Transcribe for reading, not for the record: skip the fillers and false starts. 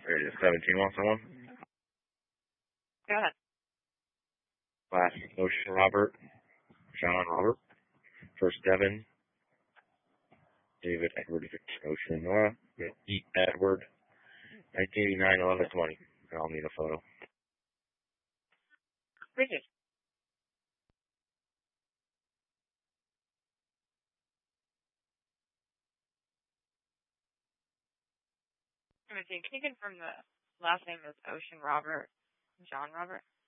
Area 17 want someone? Go ahead. Last, Ocean Robert, John Robert. First, Devin, David Edward, Ocean Nora, E. Edward, 1989, 11/20. I'll need a photo. Bridget. Can you confirm the last name is Ocean Robert, John Robert?